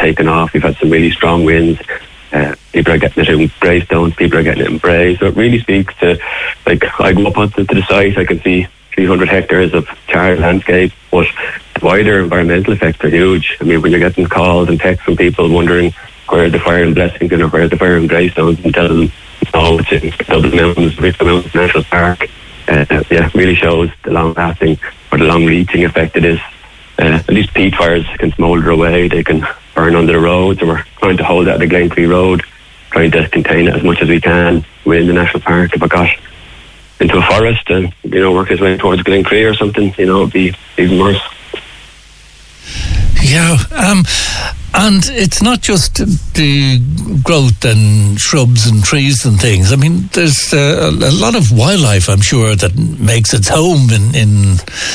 taken off. We've had some really strong winds. People are getting it in Greystones, people are getting it in Bray. So it really speaks to, like, I go up onto the site, I can see 300 hectares of charred landscape, but the wider environmental effects are huge. I mean, when you're getting calls and texts from people wondering where the fire in Blessington or where the fire in Greystones, and tell them, oh, it's in Dublin Mountains, Wicklow Mountains National Park. Really shows the long-lasting or the long-reaching effect it is. And these peat fires can smoulder away, they can burn under the roads, and we're trying to hold out the Glencree Road, trying to contain it as much as we can within the national park. If it got into a forest and, work its way towards Glencree or something, it'd be even worse. Yeah, and it's not just the growth and shrubs and trees and things. I mean, there's a lot of wildlife, I'm sure, that makes its home in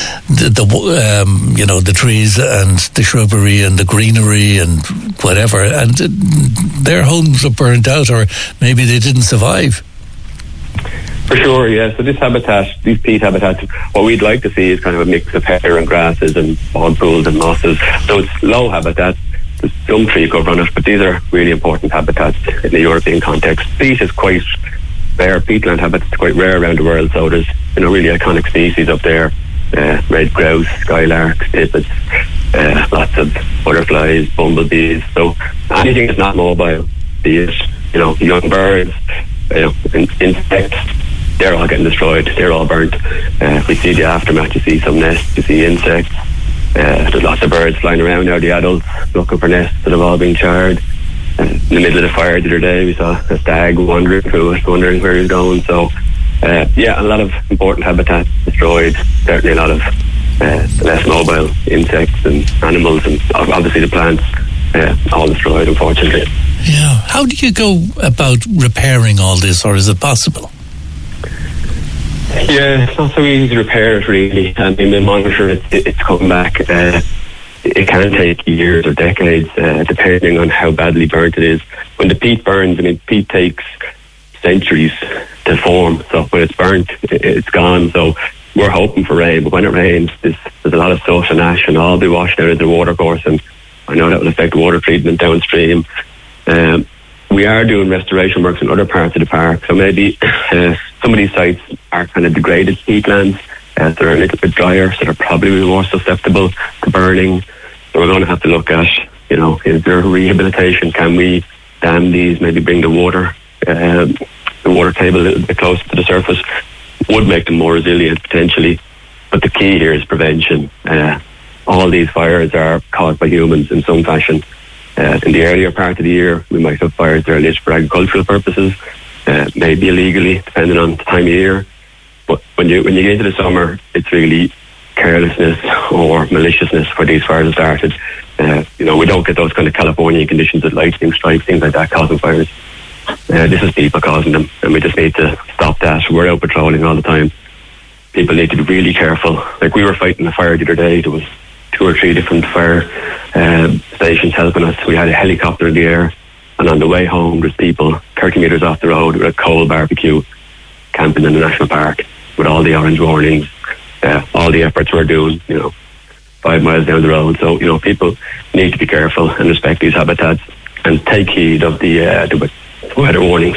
the trees and the shrubbery and the greenery and whatever. And their homes are burnt out, or maybe they didn't survive. For sure, yeah. So this habitat, these peat habitats, what we'd like to see is kind of a mix of heather and grasses and bog pools and mosses. So it's low habitats. There's some tree cover on it, but these are really important habitats in the European context. Peat is quite rare. Peatland habitats are quite rare around the world. So there's really iconic species up there: red grouse, skylarks, pipits, lots of butterflies, bumblebees. So anything that's not mobile, be it young birds, insects, they're all getting destroyed, they're all burnt. We see the aftermath, you see some nests, you see insects, there's lots of birds flying around now, the adults looking for nests that have all been charred. In the middle of the fire the other day, we saw a stag wandering through it, wondering where he's going. So a lot of important habitats destroyed, certainly a lot of less mobile insects and animals, and obviously the plants all destroyed, unfortunately. Yeah. How do you go about repairing all this, or is it possible? Yeah, it's not so easy to repair it, really. I mean, the monitor, it's coming back. It can take years or decades, depending on how badly burnt it is. When the peat burns, I mean, peat takes centuries to form. So when it's burnt, it's gone. So we're hoping for rain, but when it rains, there's a lot of soot and ash, and all be washed out of the watercourse, and I know that will affect water treatment downstream. We are doing restoration works in other parts of the park, so maybe some of these sites are kind of degraded peatlands. They're a little bit drier, so they're probably more susceptible to burning. So we're going to have to look at, is there rehabilitation? Can we dam these? Maybe bring the water table a little bit closer to the surface. Would make them more resilient potentially. But the key here is prevention. All these fires are caused by humans in some fashion. In the earlier part of the year, we might have fires that are lit for agricultural purposes, maybe illegally, depending on the time of year. But when you get into the summer, it's really carelessness or maliciousness where these fires have started. We don't get those kind of Californian conditions with lightning strikes, things like that, causing fires. This is people causing them, and we just need to stop that. We're out patrolling all the time. People need to be really careful. Like, we were fighting a fire the other day. There was 2 or 3 different fire stations helping us. We had a helicopter in the air, and on the way home there's people 30 metres off the road with a coal barbecue camping in the national park with all the orange warnings, all the efforts we're doing 5 miles down the road. So people need to be careful and respect these habitats and take heed of the weather warnings.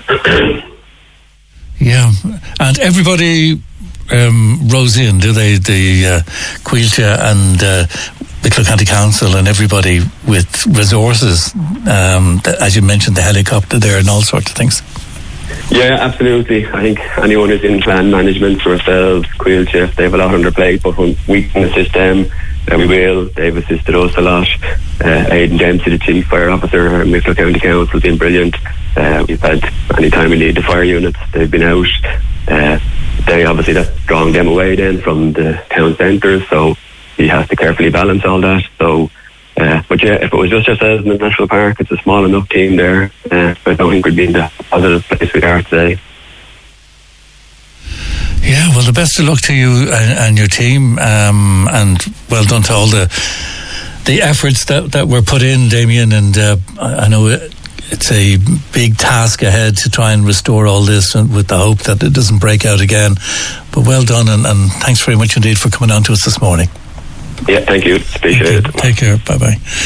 Yeah, and everybody rose in, do they? The Coillte and Wicklow County Council and everybody with resources, as you mentioned, the helicopter there and all sorts of things. Yeah, absolutely. I think anyone who's in plan management, for ourselves, Coillte, they have a lot on their plate, but when we can assist them, we will. They've assisted us a lot. Aidan Dempsey, the Chief Fire Officer in Wicklow County Council, has been brilliant. We've had, any time we need the fire units, they've been out. They obviously, that's drawing them away then from the town centre, so he has to carefully balance all that. So, but yeah, if it was just ourselves in the national park, it's a small enough team there. I don't think we'd be in the positive place we are today. Yeah, well, the best of luck to you and your team, and well done to all the efforts that were put in, Damien. And I know it's a big task ahead to try and restore all this, and with the hope that it doesn't break out again. But well done, and thanks very much indeed for coming on to us this morning. Yeah, thank you. Appreciate it. Take care. Bye-bye.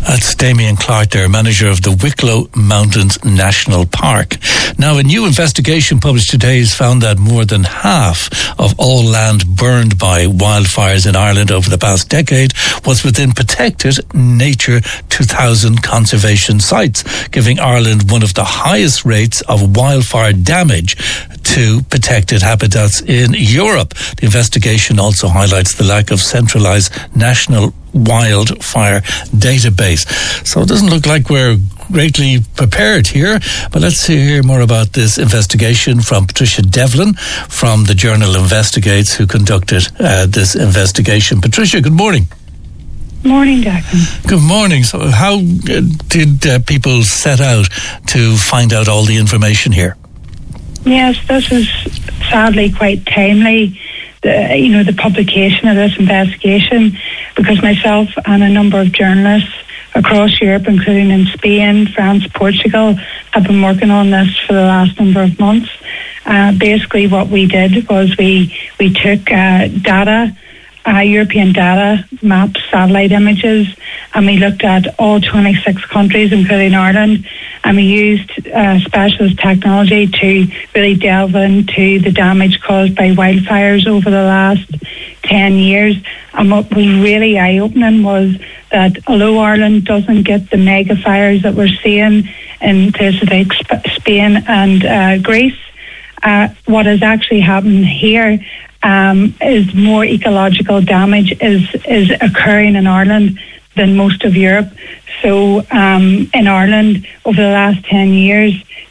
That's Damien Clark there, manager of the Wicklow Mountains National Park. Now, a new investigation published today has found that more than half of all land burned by wildfires in Ireland over the past decade was within protected Nature 2000 conservation sites, giving Ireland one of the highest rates of wildfire damage to protected habitats in Europe. The investigation also highlights the lack of centralised national wildfire database. So it doesn't look like we're greatly prepared here, but let's hear more about this investigation from Patricia Devlin from the journal Investigates, who conducted this investigation. Patricia, good morning. Morning, Declan. Good morning. So how did people set out to find out all the information here? Yes, this is sadly quite timely, the publication of this investigation, because myself and a number of journalists across Europe, including in Spain, France, Portugal, have been working on this for the last number of months. Basically what we did was we took data, European data, maps, satellite images, and we looked at all 26 countries, including Ireland, and we used specialist technology to really delve into the damage caused by wildfires over the last 10 years. And what was really eye-opening was that although Ireland doesn't get the mega fires that we're seeing in places like Spain and Greece, what has actually happened here is more ecological damage is occurring in Ireland than most of Europe. So in Ireland, over the last 10 years,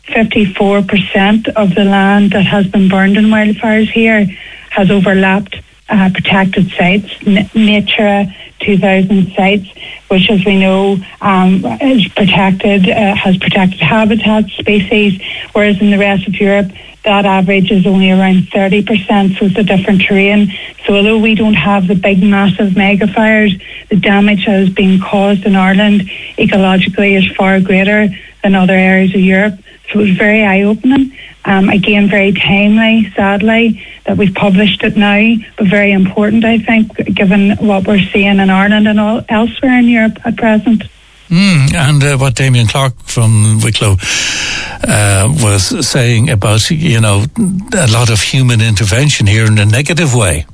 54% of the land that has been burned in wildfires here has overlapped protected sites, Nature 2000 sites, which, as we know, is protected, has protected habitat species, whereas in the rest of Europe, that average is only around 30%, so it's a different terrain. So although we don't have the big, massive mega fires, the damage that has been caused in Ireland ecologically is far greater than other areas of Europe. So it was very eye-opening. Again, very timely, sadly, that we've published it now, but very important, I think, given what we're seeing in Ireland and elsewhere in Europe at present. And what Damien Clark from Wicklow was saying about, a lot of human intervention here in a negative way.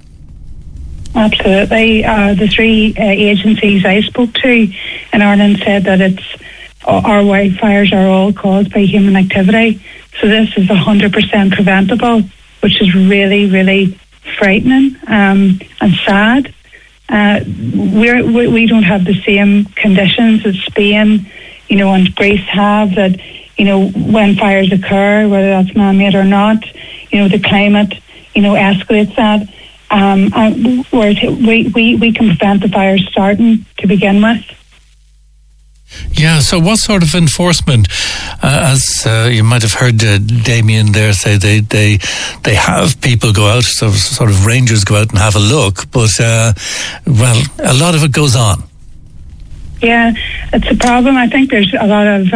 Absolutely. The three agencies I spoke to in Ireland said that our wildfires are all caused by human activity. So this is 100% preventable, which is really, really frightening and sad. We don't have the same conditions as Spain, and Greece have, that, when fires occur, whether that's man-made or not, the climate, escalates that. We can prevent the fires starting to begin with. Yeah, so what sort of enforcement, as you might have heard Damien there say, they have people go out, sort of rangers go out and have a look, but, a lot of it goes on. Yeah, it's a problem. I think there's a lot of...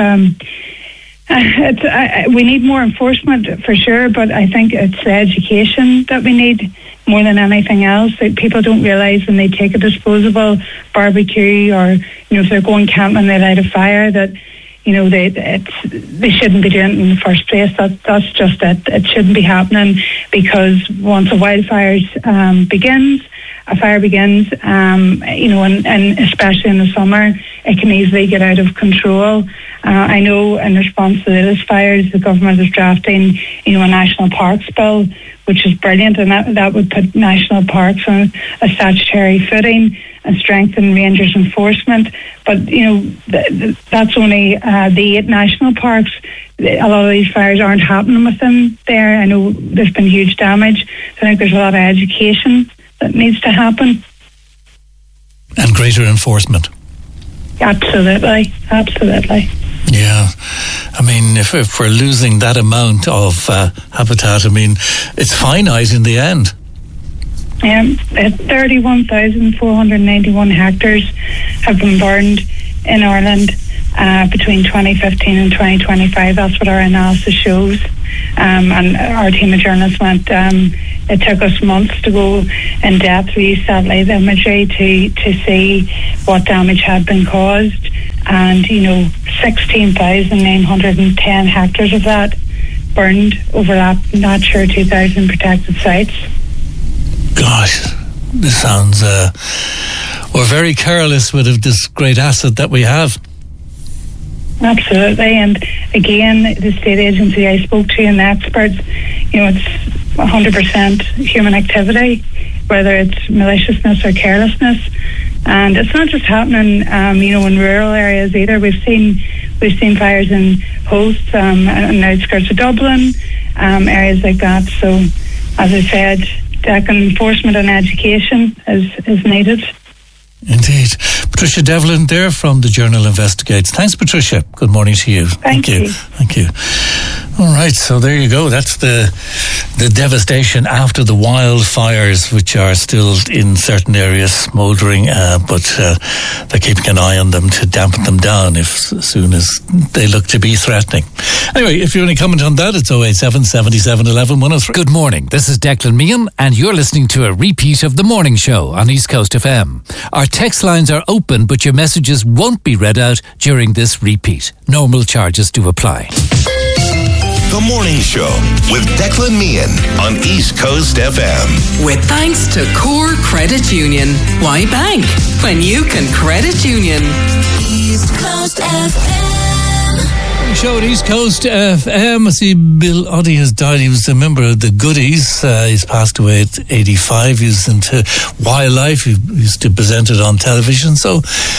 we need more enforcement for sure, but I think it's the education that we need more than anything else. That people don't realise when they take a disposable barbecue, or if they're going camping, they light a fire, that they shouldn't be doing it in the first place. That's just it. It shouldn't be happening, because once a fire begins, and especially in the summer, it can easily get out of control. I know in response to these fires, the government is drafting, a national parks bill, which is brilliant, and that would put national parks on a statutory footing and strengthen rangers enforcement. But that's only the 8 national parks. A lot of these fires aren't happening within there. I know there's been huge damage. So I think there's a lot of education that needs to happen. And greater enforcement. Absolutely. Yeah, I mean, if we're losing that amount of habitat, I mean, it's finite in the end. 31,491 hectares have been burned in Ireland between 2015 and 2025. That's what our analysis shows. And our team of journalists went, it took us months to go in depth. We used satellite imagery to see what damage had been caused. and 16,910 hectares of that burned, overlapped Natura 2000 protected sites. Gosh, this sounds we're very careless with this great asset that we have. Absolutely, and again, the state agency I spoke to and the experts, it's 100% human activity, whether it's maliciousness or carelessness. And it's not just happening, in rural areas either. We've seen fires in Hosts and the outskirts of Dublin, areas like that. So, as I said, enforcement and education is needed. Indeed. Patricia Devlin there from the Journal Investigates. Thanks, Patricia. Good morning to you. Thank you. Thank you. All right, so there you go. That's the devastation after the wildfires, which are still in certain areas smouldering, but they're keeping an eye on them to dampen them down as soon as they look to be threatening. Anyway, if you have any comment on that, it's 087 77 11 103. Good morning. This is Declan Meehan, and you're listening to a repeat of The Morning Show on East Coast FM. Our text lines are open, but your messages won't be read out during this repeat. Normal charges do apply. The Morning Show with Declan Meehan on East Coast FM. With thanks to Core Credit Union. Why bank when you can credit union? East Coast FM. Show at East Coast FM. I see Bill Oddie has died. He was a member of the Goodies. He's passed away at 85. He was into wildlife. He used to present it on television. So,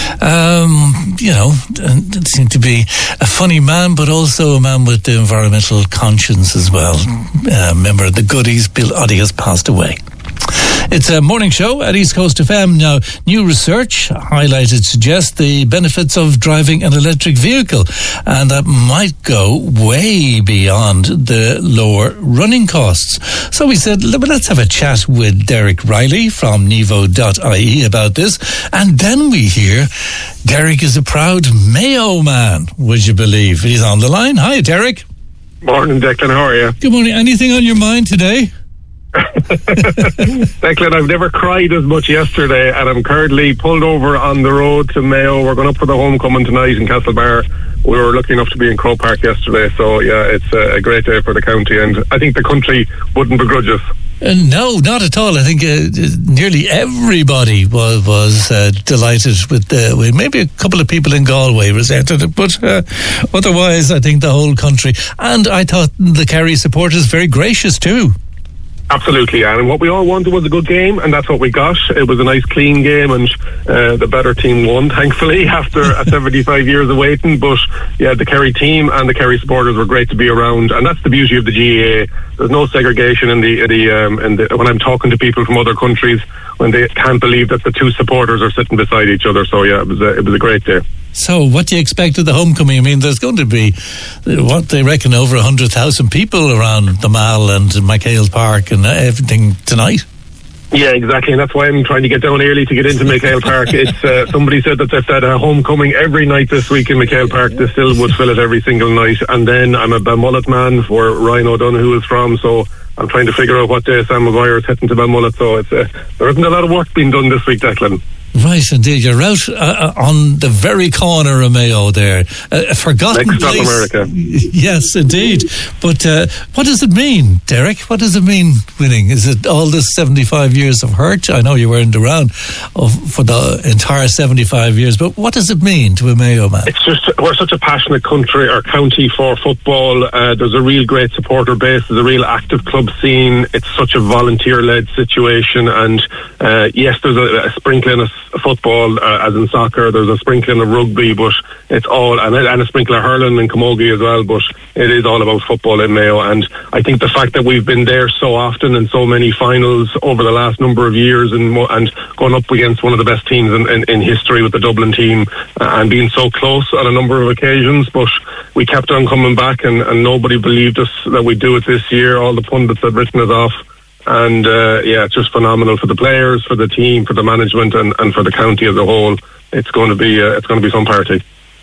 it seemed to be a funny man, but also a man with the environmental conscience as well. Member of the Goodies, Bill Oddie has passed away. It's a morning show at East Coast FM. Now, new research highlighted suggests the benefits of driving an electric vehicle, and that might go way beyond the lower running costs. So we said, let's have a chat with Derek Riley from Nevo.ie about this. And then we hear Derek is a proud Mayo man, would you believe? He's on the line. Hi, Derek. Morning, Declan. How are you? Good morning. Anything on your mind today? Declan, I've never cried as much yesterday, and I'm currently pulled over on the road to Mayo. We're going up for the homecoming tonight in Castlebar. We were lucky enough to be in Croke Park yesterday, so yeah, it's a great day for the county, and I think the country wouldn't begrudge us. No, not at all. I think nearly everybody was delighted with maybe a couple of people in Galway resented it, but otherwise I think the whole country. And I thought the Kerry supporters very gracious too. Absolutely, and what we all wanted was a good game, and that's what we got. It was a nice, clean game, and the better team won, thankfully, after 75 years of waiting. But yeah, the Kerry team and the Kerry supporters were great to be around, and that's the beauty of the GAA. There's no segregation in the when I'm talking to people from other countries, when they can't believe that the two supporters are sitting beside each other. So yeah, it was a great day. So what do you expect of the homecoming? I mean, there's going to be, what they reckon, over 100,000 people around the Mall and McHale Park and everything tonight. Yeah, exactly, and that's why I'm trying to get down early to get into McHale Park. It's somebody said that they've had a homecoming every night this week in McHale Park. They still would fill it every single night. And then I'm a Balmullet man, where Ryan O'Donoghue is from, so I'm trying to figure out what day Sam Maguire is heading to Balmullet. So there isn't a lot of work being done this week, Declan. Right, indeed. You're out on the very corner of Mayo there. A forgotten Next place. Stop America. Yes, indeed. But what does it mean, Derek? What does it mean, winning? Is it all this 75 years of hurt? I know you weren't around for the entire 75 years, but what does it mean to a Mayo man? It's just, we're such a passionate country, or county, for football. There's a real great supporter base. There's a real active club scene. It's such a volunteer-led situation, and yes, there's a sprinkling of football, as in soccer. There's a sprinkling of rugby, but it's all, and a sprinkle of hurling and camogie as well, but it is all about football in Mayo. And I think the fact that we've been there so often in so many finals over the last number of years, and going up against one of the best teams in history with the Dublin team, and being so close on a number of occasions, but we kept on coming back, and nobody believed us that we'd do it this year. All the pundits had written us off. And yeah, it's just phenomenal for the players, for the team, for the management, and for the county as a whole. It's going to be some party.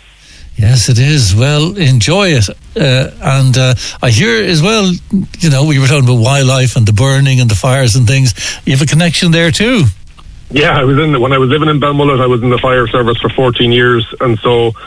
Yes, it is. Well, enjoy it. And I hear as well, you know, we were talking about wildlife and the burning and the fires and things. You have a connection there too. Yeah, when I was living in Balmullet, I was in the fire service for 14 years, and so